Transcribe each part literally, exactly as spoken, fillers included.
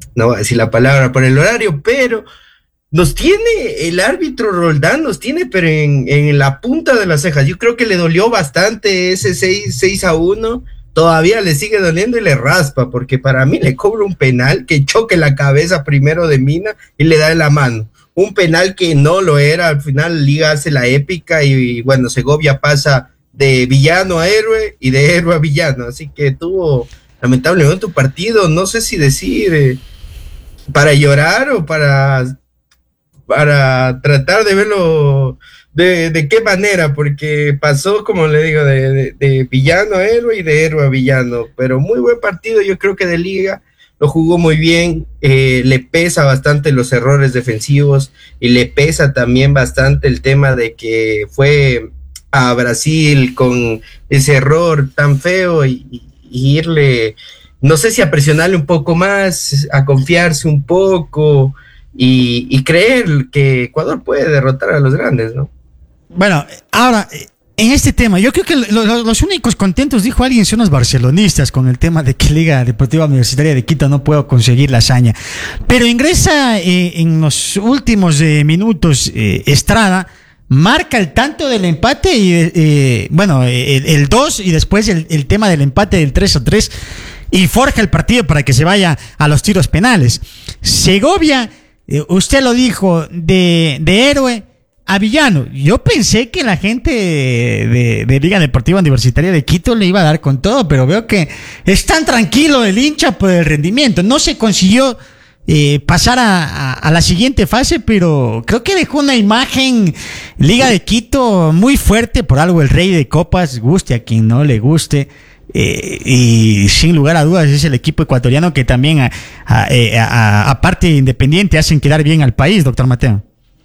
no voy a decir la palabra por el horario, pero nos tiene el árbitro Roldán, nos tiene pero en, en la punta de las cejas. Yo creo que le dolió bastante ese seis a uno, todavía le sigue doliendo y le raspa, porque para mí le cobra un penal que choque la cabeza primero de Mina y le da en la mano. Un penal que no lo era, al final Liga hace la épica y, y bueno, Segovia pasa de villano a héroe y de héroe a villano, así que tuvo lamentablemente un partido, no sé si decir eh, para llorar o para para tratar de verlo de, de qué manera, porque pasó, como le digo, de, de, de villano a héroe y de héroe a villano, pero muy buen partido, yo creo que de Liga lo jugó muy bien, eh, le pesa bastante los errores defensivos y le pesa también bastante el tema de que fue a Brasil con ese error tan feo y, y, y irle, no sé si a presionarle un poco más, a confiarse un poco y, y creer que Ecuador puede derrotar a los grandes, ¿no? Bueno, ahora, en este tema, yo creo que lo, lo, los únicos contentos, dijo alguien, son los barcelonistas con el tema de que Liga Deportiva Universitaria de Quito no puede conseguir la hazaña. Pero ingresa eh, en los últimos eh, minutos eh, Estrada, marca el tanto del empate y, eh, bueno, el, el dos y después el, el tema del empate del tres a tres y forja el partido para que se vaya a los tiros penales. Segovia, eh, usted lo dijo, de, de héroe a villano. Yo pensé que la gente de, de Liga Deportiva Universitaria de Quito le iba a dar con todo, pero veo que es tan tranquilo el hincha por el rendimiento. No se consiguió Eh, pasar a, a, a la siguiente fase, pero creo que dejó una imagen Liga de Quito muy fuerte. Por algo el rey de copas, guste a quien no le guste, eh, y sin lugar a dudas es el equipo ecuatoriano que también a, a, a, a, aparte de Independiente hacen quedar bien al país, doctor Mateo.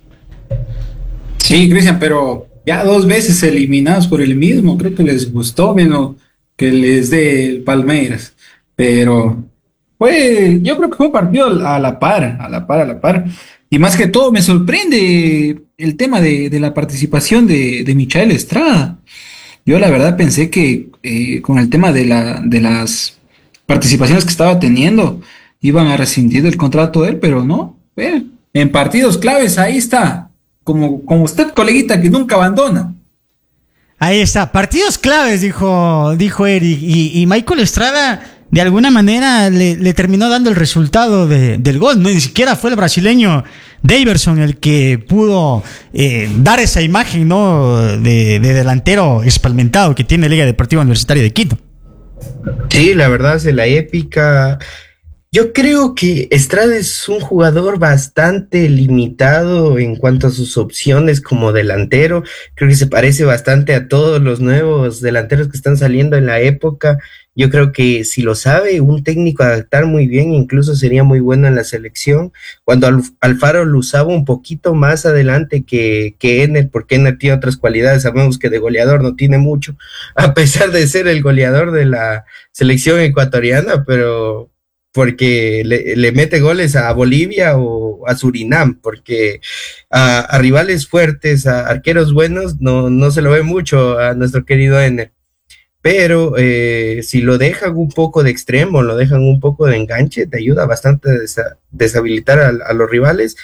Sí, Cristian, pero ya dos veces eliminados por el mismo, creo que les gustó menos que les dé el Palmeiras, pero Fue, yo creo que fue un partido a la par, a la par, a la par. Y más que todo me sorprende el tema de, de la participación de, de Michael Estrada. Yo la verdad pensé que eh, con el tema de, la, de las participaciones que estaba teniendo iban a rescindir el contrato de él, pero no. Eh, en partidos claves ahí está, como, como usted, coleguita, que nunca abandona. Ahí está, partidos claves, dijo, dijo Eric, y, y Michael Estrada de alguna manera le, le terminó dando el resultado de, del gol. No, ni siquiera fue el brasileño Daverson el que pudo eh, dar esa imagen, ¿no?, de, de delantero experimentado que tiene Liga Deportiva Universitaria de Quito. Sí, la verdad, es la épica. Yo creo que Estrada es un jugador bastante limitado en cuanto a sus opciones como delantero. Creo que se parece bastante a todos los nuevos delanteros que están saliendo en la época. Yo creo que si lo sabe un técnico adaptar muy bien, incluso sería muy bueno en la selección. Cuando Alf- Alfaro lo usaba un poquito más adelante que, que Ener, porque Ener tiene otras cualidades, sabemos que de goleador no tiene mucho, a pesar de ser el goleador de la selección ecuatoriana, pero porque le, le mete goles a Bolivia o a Surinam, porque a, a rivales fuertes, a arqueros buenos, no, no se lo ve mucho a nuestro querido Ener. Pero eh, si lo dejan un poco de extremo, lo dejan un poco de enganche, te ayuda bastante a desa- deshabilitar a, a los rivales.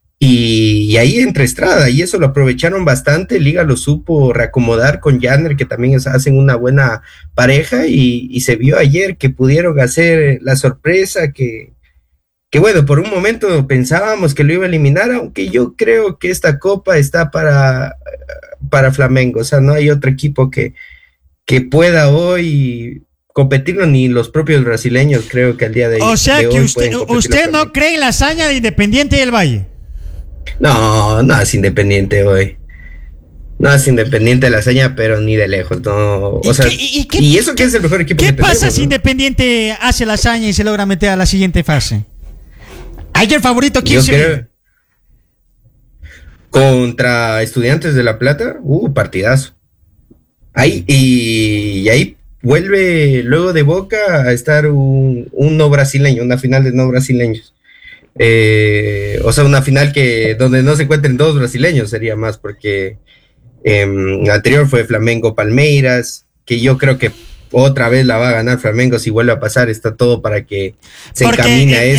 Y, y ahí entra Estrada, y eso lo aprovecharon bastante. Liga lo supo reacomodar con Janner, que también es, hacen una buena pareja, y, y se vio ayer que pudieron hacer la sorpresa, que, que bueno, por un momento pensábamos que lo iba a eliminar, aunque yo creo que esta copa está para, para Flamengo. O sea, no hay otro equipo que que pueda hoy competirlo, ni los propios brasileños, creo que al día de hoy. O sea que usted, usted no cree en la hazaña de Independiente del Valle. No, no es Independiente hoy. No es Independiente de la hazaña, pero ni de lejos, no. O sea, qué, y, qué, y eso que es el mejor equipo. ¿Qué que pasa tenemos, si ¿no? Independiente hace la hazaña y se logra meter a la siguiente fase? Ayer favorito, ¿quién se creo, contra Estudiantes de La Plata, uh, partidazo. Ahí, y, y ahí vuelve luego de Boca a estar un, un no brasileño, una final de no brasileños. Eh, o sea, una final que donde no se encuentren dos brasileños sería más, porque eh, la anterior fue Flamengo Palmeiras, que yo creo que otra vez la va a ganar Flamengo si vuelve a pasar. Está todo para que se Porque, encamine a eh, eso.